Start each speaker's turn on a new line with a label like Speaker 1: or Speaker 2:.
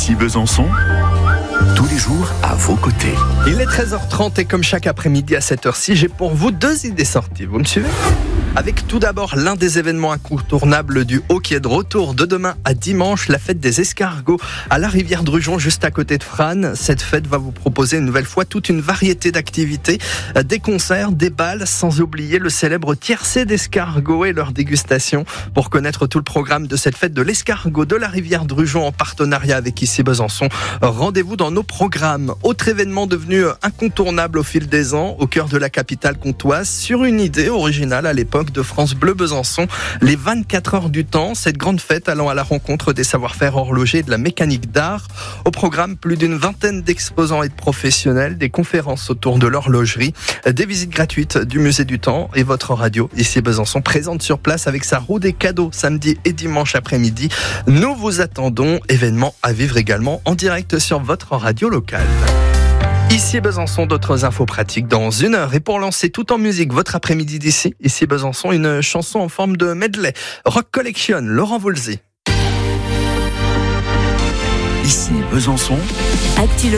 Speaker 1: Ici Besançon, tous les jours à vos côtés.
Speaker 2: Il est 13h30 et comme chaque après-midi à cette heure-ci, j'ai pour vous 2 idées sorties. Vous me suivez ? Avec tout d'abord l'un des événements incontournables du Haut qui est de retour de demain à dimanche, la fête des escargots à la rivière Drujon, juste à côté de Frasnes. Cette fête va vous proposer une nouvelle fois toute une variété d'activités, des concerts, des bals, sans oublier le célèbre tiercé d'escargots et leur dégustation. Pour connaître tout le programme de cette fête de l'escargot de la rivière Drujon en partenariat avec Ici Besançon, rendez-vous dans nos programmes. Autre événement devenu incontournable au fil des ans, au cœur de la capitale comtoise, sur une idée originale à l'époque de France Bleu Besançon, les 24 heures du temps, cette grande fête allant à la rencontre des savoir-faire horlogers et de la mécanique d'art. Au programme, plus d'une vingtaine d'exposants et de professionnels, des conférences autour de l'horlogerie, des visites gratuites du musée du temps et votre radio Ici Besançon présente sur place avec sa roue des cadeaux samedi et dimanche après-midi. Nous vous attendons, événement à vivre également en direct sur votre radio locale. Ici Besançon, d'autres infos pratiques dans 1 heure. Et pour lancer tout en musique votre après-midi d'ici, Ici Besançon, une chanson en forme de medley. Rock Collection, Laurent Voulzy.
Speaker 1: Ici Besançon.